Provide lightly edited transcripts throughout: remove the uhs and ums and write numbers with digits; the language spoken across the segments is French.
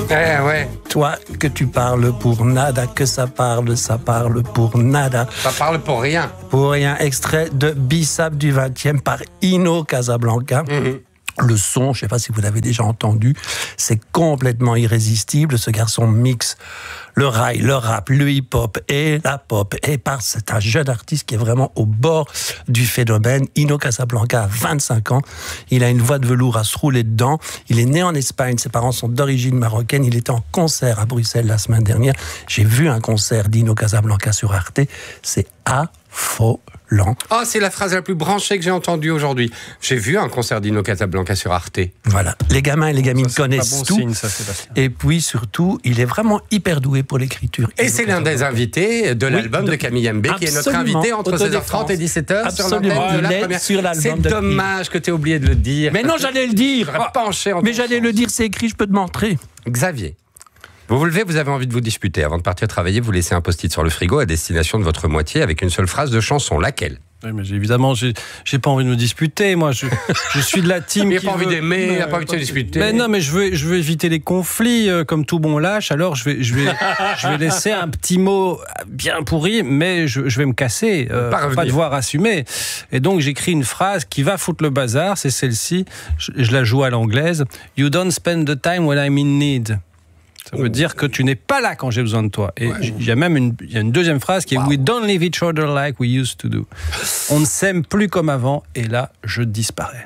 Ouais. Toi, que tu parles pour nada, que ça parle pour nada. Ça parle pour rien. Pour rien, extrait de Bissap du 20e par Ino Casablanca. Le son, je ne sais pas si vous l'avez déjà entendu, c'est complètement irrésistible. Ce garçon mixe le rail, le rap, le hip-hop et la pop. Et c'est un jeune artiste qui est vraiment au bord du phénomène. Ino Casablanca a 25 ans. Il a une voix de velours à se rouler dedans. Il est né en Espagne. Ses parents sont d'origine marocaine. Il était en concert à Bruxelles la semaine dernière. J'ai vu un concert d'Ino Casablanca sur Arte. C'est affolant. Oh, c'est la phrase la plus branchée que j'ai entendue aujourd'hui. J'ai vu un concert d'Ino Casablanca sur Arte. Voilà. Les gamins et les gamines connaissent bon tout. signe, ça, Sébastien. Et puis surtout, il est vraiment hyper doué pour l'écriture. Et c'est l'un des invités de l'album de Camille Mbé, qui est notre invité entre 16h30 et 17h sur l'antenne de la première. Sur l'album c'est dommage que tu aies oublié de le dire. Mais non, j'allais le dire. Mais j'allais le dire, c'est écrit, je peux te montrer. Xavier, vous vous levez, vous avez envie de vous disputer. Avant de partir travailler, vous laissez un post-it sur le frigo à destination de votre moitié avec une seule phrase de chanson. Laquelle ? Oui, mais évidemment, j'ai pas envie de me disputer. Moi, je suis de la team. Il n'a pas envie d'aimer, il n'a pas envie de se disputer. Mais non, mais je veux éviter les conflits comme tout bon lâche. Alors, je vais laisser un petit mot bien pourri, mais je vais me casser, pas devoir assumer. Et donc, j'écris une phrase qui va foutre le bazar. C'est celle-ci. Je la joue à l'anglaise. You don't spend the time when I'm in need. Ça veut dire que tu n'es pas là quand j'ai besoin de toi. Et il y a même une deuxième phrase qui est We don't leave each other like we used to do. On ne s'aime plus comme avant, et là, je disparais.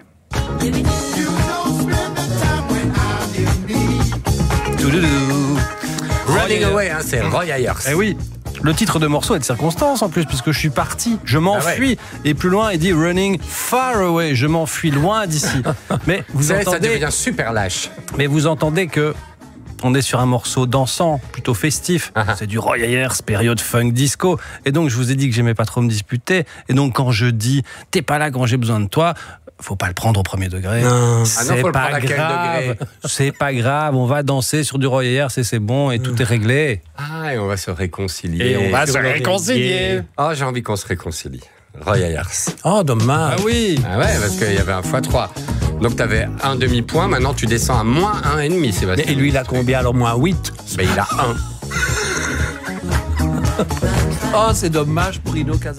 Running Away, hein, c'est Roy Ayers. Eh oui. Le titre de morceau est de circonstance en plus, puisque je suis parti, je m'enfuis. Et plus loin, il dit Running Far Away, je m'enfuis loin d'ici. Mais vous entendez, ça devient super lâche. Mais vous entendez que on est sur un morceau dansant, plutôt festif. C'est du Roy Ayers, période funk disco. Et donc, je vous ai dit que j'aimais pas trop me disputer. Et donc, quand je dis « t'es pas là quand j'ai besoin de toi », faut pas le prendre au premier degré. C'est pas grave. C'est pas grave. On va danser sur du Roy Ayers et c'est bon et tout est réglé. Ah, et on va se réconcilier. Oh, j'ai envie qu'on se réconcilie. Roy Ayers. Oh, dommage. Ah oui. Ah ouais, parce qu'il y avait un x3. Donc tu avais un demi-point, maintenant tu descends à moins 1,5, Sébastien. Et lui, il a combien alors? Moins 8? Ben, il a 1. Oh, c'est dommage pour Ino Casablanca.